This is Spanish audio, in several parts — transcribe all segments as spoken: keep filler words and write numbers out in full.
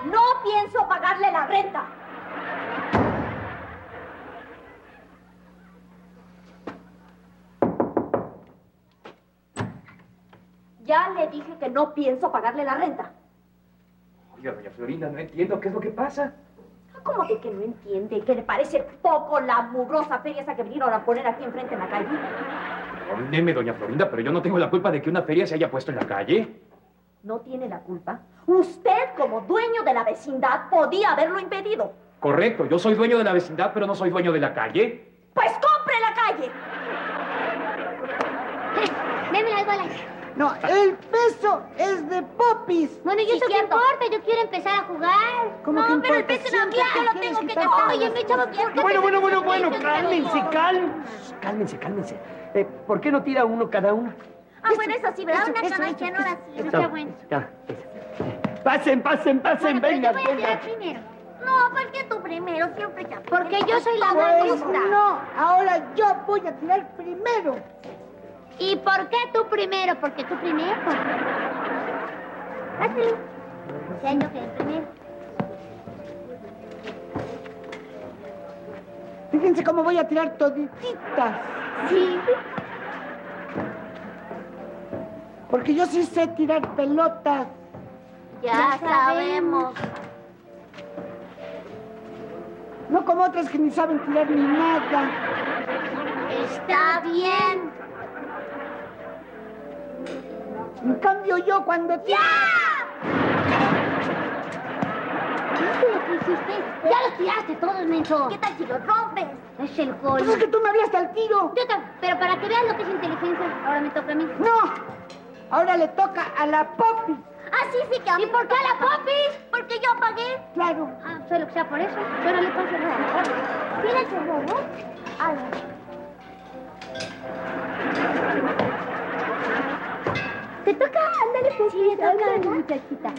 no pienso pagarle la renta. Ya le dije que no pienso pagarle la renta. Oiga, doña Florinda, no entiendo qué es lo que pasa. ¿Cómo de que no entiende? ¿Que le parece poco la mugrosa feria esa que vinieron a poner aquí enfrente en la calle? Perdóneme, doña Florinda, pero yo no tengo la culpa de que una feria se haya puesto en la calle. ¿No tiene la culpa? Usted, como dueño de la vecindad, podía haberlo impedido. Correcto, yo soy dueño de la vecindad, pero no soy dueño de la calle. ¡Pues compre la calle! Deme las bolas. No, el peso es de Popis. Bueno, ¿y Sí, eso qué cierto. importa? Yo quiero empezar a jugar. ¿Cómo No, que pero el importa? peso también Siempre yo lo quieres tengo que quitar tomar. todas Oye, las mi chavo, cosas. ¿por qué Bueno, te- bueno, bueno, bueno, Yo cálmense, tengo- cálmense. Cálmense, cálmense. Eh, ¿Por qué no tira uno cada uno? Ah, bueno, eso sí, ¿verdad? Eso, Una eso, canasta eso, no la eso. sirve. Ya, Está bueno. ya, eso. Pasen, pasen, pasen, Bueno, pero vengan, yo voy a tirar vengan. primero. No, ¿por qué tú primero? Siempre ya. Porque yo soy la Pues maestra. no, ahora yo voy a tirar primero. ¿Y por qué tú primero? Porque tú primero. Pásale. Ya yo quedé primero. Fíjense cómo voy a tirar todititas. Sí. Porque yo sí sé tirar pelotas. Ya sabemos. No como otras que ni saben tirar ni nada. Está bien. En cambio yo cuando tiro... ¿Viste lo que hiciste? Ya los tiraste todos, menso. ¿Qué tal si lo rompes? Es el Pues es gol. que tú me hablaste al tiro. Yo también. Pero para que veas lo que es inteligencia, ahora me toca a mí. No, ahora le toca a la Popis. Ah, sí, sí, que a mí. ¿Y por qué a la Popis? Porque yo pagué. Claro. Ah, solo que sea por eso. Yo no le paso nada. Mira ese bobo. A ver. Te toca, ándale, pues. Sí, te toca, ándale, muchachita.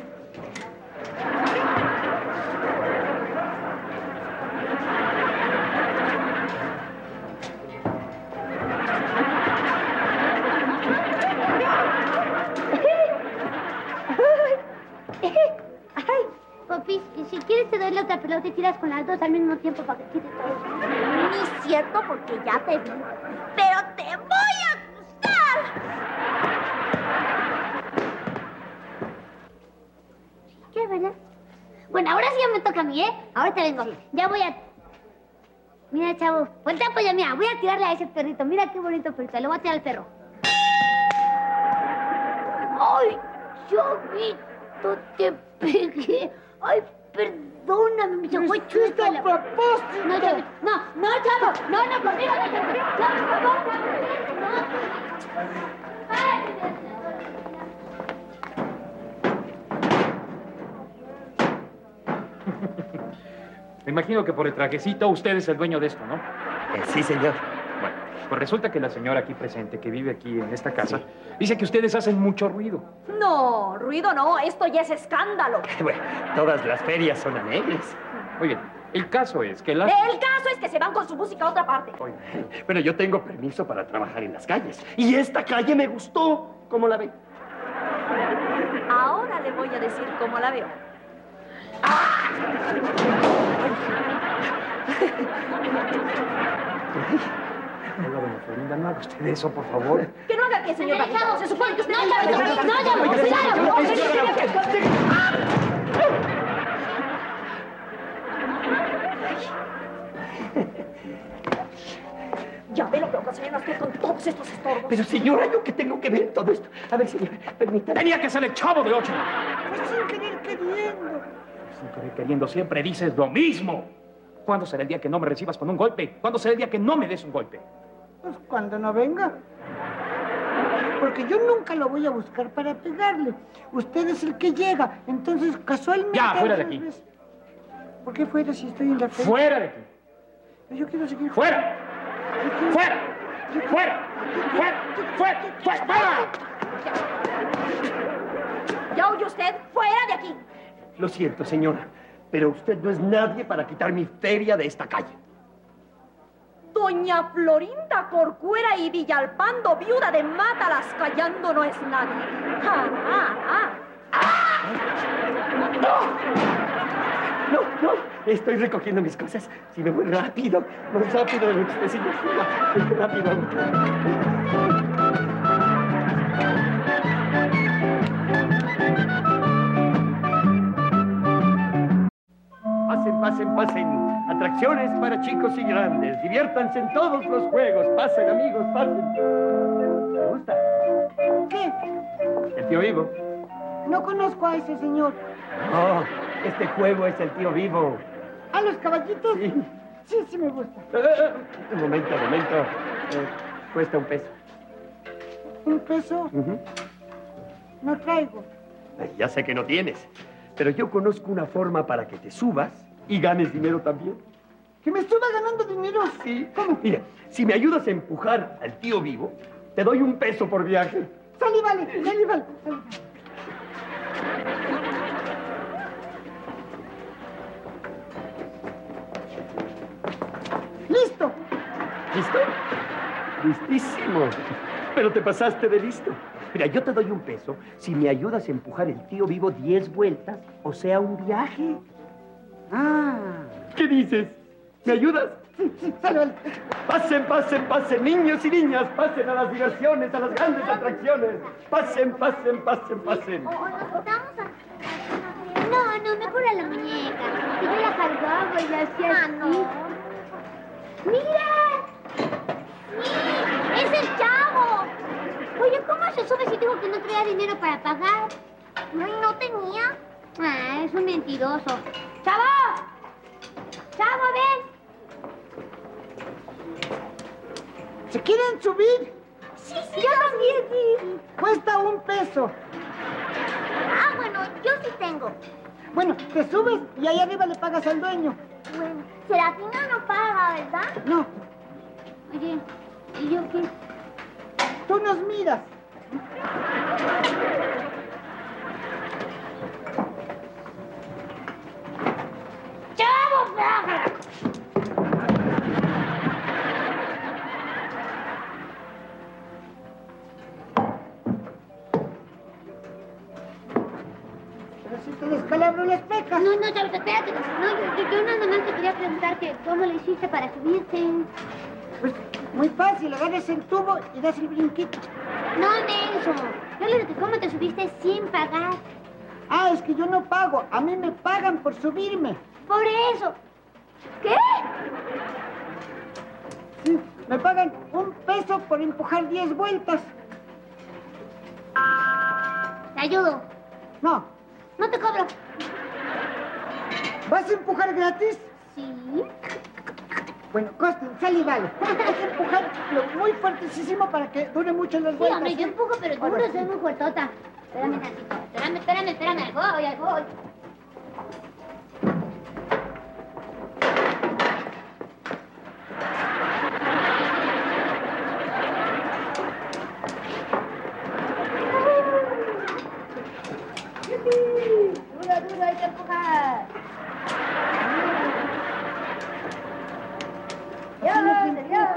Ay, Popis, y si quieres te doy la otra pelota y tiras con las dos al mismo tiempo para que quite todo. Ni cierto, porque ya te vi. Pero te voy a gustar. ¿Qué, verdad? Bueno, ahora sí ya me toca a mí, ¿eh? Ahorita vengo. Ya voy a... Mira, chavo, ponte a apoyar, mira, voy a tirarle a ese perrito. Mira qué bonito perrito, le voy a tirar al perro. ¡Ay, chavito, te pegué! ¡Ay, perdóname, mi chavo! ¡Fue chusta a la... propósito. No, chavo, no, no, chavo, no, no, conmigo, no, chavo, no, por favor, no, no. Ay, Me imagino que por el trajecito usted es el dueño de esto, ¿no? Eh, sí, señor. Bueno, pues resulta que la señora aquí presente, que vive aquí en esta casa, dice que ustedes hacen mucho ruido. No, ruido no. Esto ya es escándalo. Bueno, todas las ferias son alegres. Oye, el caso es que la... El caso es que se van con su música a otra parte. Oye, Pero yo tengo permiso para trabajar en las calles. Y esta calle me gustó. ¿Cómo la ve? Ahora le voy a decir cómo la veo. oiga, doña Florinda, no haga usted eso, por favor. Que no haga que, señor Ándale, Bajito. chavo. Se supone que usted... No, chavo, no, chavo, Oiga, cuidado. Ya ve lo que ocasionan usted con todos estos estorbos. Pero señora, ¿yo qué tengo que ver en todo esto? A ver, señora, permítame. Tenía que ser el chavo de ocho. Pues sin querer queriendo. Sin querer queriendo, siempre dices lo mismo. ¿Cuándo será el día que no me recibas con un golpe? ¿Cuándo será el día que no me des un golpe? Pues cuando no venga. Porque yo nunca lo voy a buscar para pegarle. Usted es el que llega. Entonces, casualmente... Ya, fuera de esas aquí. veces- ¿Por qué fuera si estoy en la feria? ¡Fuera de aquí! Yo quiero seguir... ¡Fuera! ¡Fuera! ¡Fuera! ¡Fuera! ¡Fuera! ¡Fuera! ¡Fuera! ¿Ya oye usted? ¡Fuera de aquí! Lo siento, señora, pero usted no es nadie para quitar mi feria de esta calle. Doña Florinda Corcuera y Villalpando, viuda de Mátalas, callando no es nadie. ¡Ah, ah, ah! ¡Ah! estoy recogiendo mis cosas. Si me voy rápido, más rápido de lo que usted se imagina. Rápido. Pasen, pasen, pasen. Atracciones para chicos y grandes. Diviértanse en todos los juegos. Pasen, amigos, pasen. ¿Te gusta? ¿Qué? El tío Vivo. No conozco a ese señor. Oh, este juego es el tío Vivo. ¿A los caballitos? Sí. Sí, sí me gusta. Eh, eh, un momento, un momento. Eh, cuesta un peso. ¿Un peso? Uh-huh. No traigo. Ay, ya sé que no tienes, pero yo conozco una forma para que te subas y ganes dinero también. ¿Que me estuve ganando dinero? Sí. ¿Cómo? Mira, si me ayudas a empujar al tío Vivo, te doy un peso por viaje. Sale, vale, sale, vale. Sale. ¡Listo! ¿Listo? Listísimo. Pero te pasaste de listo. Mira, yo te doy un peso si me ayudas a empujar el tío Vivo diez vueltas, o sea, un viaje. Ah. ¿Qué dices? ¿Me ayudas? Sí, sí, sale, vale. Pasen, pasen, pasen, niños y niñas, pasen a las diversiones, a las grandes atracciones. Pasen, pasen, pasen, pasen. O, o nos juntamos a... No, no, mejor a la muñeca. Que yo la cargaba y la hacía así. ¡Mira! ¡Sí! ¡Es el Chavo! Oye, ¿cómo se sube si dijo que no traía dinero para pagar? Ay, ¿no tenía? Ah, es un mentiroso. ¡Chavo! ¡Chavo, ven! ¿Se quieren subir? Sí, sí, yo también, sí. Cuesta un peso. Ah, bueno, yo sí tengo. Bueno, te subes y ahí arriba le pagas al dueño. Bueno, Serafina no paga, ¿verdad? No, Oye, ¿y yo qué? tú nos miras. ¡Chavo, paga! Pero si te descalabro las pecas. No, no, Chavo, espérate. No, yo, yo nada más te quería preguntar que cómo le hiciste para subirte. Pues muy fácil, agarras el tubo y das el brinquito. No, menso. Yo le dije cómo te subiste sin pagar. Ah, es que yo no pago. A mí me pagan por subirme. Por eso. ¿Qué? Sí, me pagan un peso por empujar diez vueltas. Te ayudo. No, No te cobro. ¿vas a empujar gratis? Sí. Bueno, Costin, sale y vale. Hay que empujarlo muy fuertesísimo para que dure mucho las Sí, vueltas. hombre, yo empujo, pero Ahora duro, sí. soy muy fuertota. Espérame tantito. Espérame, espérame, espérame. Ahí voy, ahí voy. Duro, duro, hay que empujar.